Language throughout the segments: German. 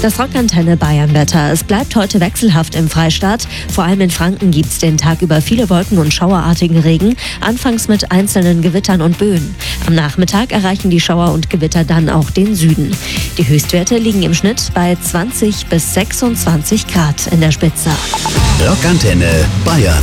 Das Rockantenne Bayern-Wetter. Es bleibt heute wechselhaft im Freistaat. Vor allem in Franken gibt es den Tag über viele Wolken und schauerartigen Regen, anfangs mit einzelnen Gewittern und Böen. Am Nachmittag erreichen die Schauer und Gewitter dann auch den Süden. Die Höchstwerte liegen im Schnitt bei 20 bis 26 Grad in der Spitze. Rockantenne Bayern.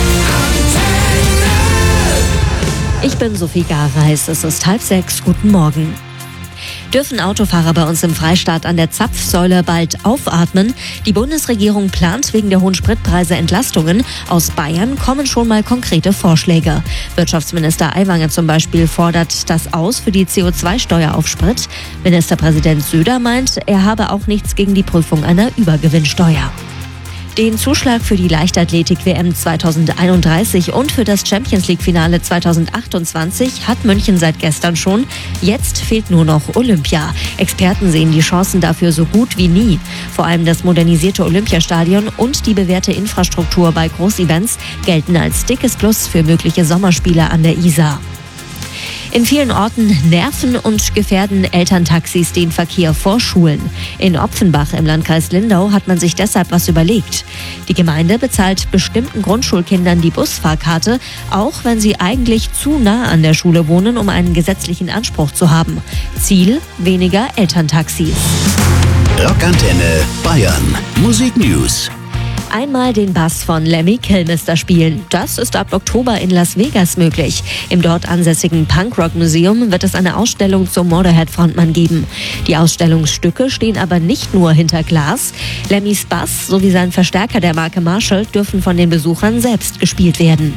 Ich bin Sophie Gareis, es ist 5:30, guten Morgen. Dürfen Autofahrer bei uns im Freistaat an der Zapfsäule bald aufatmen? Die Bundesregierung plant wegen der hohen Spritpreise Entlastungen. Aus Bayern kommen schon mal konkrete Vorschläge. Wirtschaftsminister Aiwanger zum Beispiel fordert das aus für die CO2-Steuer auf Sprit. Ministerpräsident Söder meint, er habe auch nichts gegen die Prüfung einer Übergewinnsteuer. Den Zuschlag für die Leichtathletik-WM 2031 und für das Champions-League-Finale 2028 hat München seit gestern schon. Jetzt fehlt nur noch Olympia. Experten sehen die Chancen dafür so gut wie nie. Vor allem das modernisierte Olympiastadion und die bewährte Infrastruktur bei Großevents gelten als dickes Plus für mögliche Sommerspiele an der Isar. In vielen Orten nerven und gefährden Elterntaxis den Verkehr vor Schulen. In Opfenbach im Landkreis Lindau hat man sich deshalb was überlegt. Die Gemeinde bezahlt bestimmten Grundschulkindern die Busfahrkarte, auch wenn sie eigentlich zu nah an der Schule wohnen, um einen gesetzlichen Anspruch zu haben. Ziel: weniger Elterntaxis. Rockantenne Bayern. Musik News. Einmal den Bass von Lemmy Kilmister spielen. Das ist ab Oktober in Las Vegas möglich. Im dort ansässigen Punkrock-Museum wird es eine Ausstellung zum Motorhead-Frontmann geben. Die Ausstellungsstücke stehen aber nicht nur hinter Glas. Lemmys Bass sowie sein Verstärker der Marke Marshall dürfen von den Besuchern selbst gespielt werden.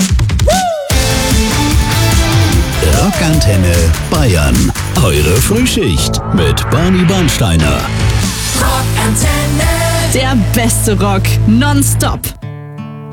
Rockantenne Bayern. Eure Frühschicht mit Barney Bernsteiner. Rockantenne. Der beste Rock nonstop.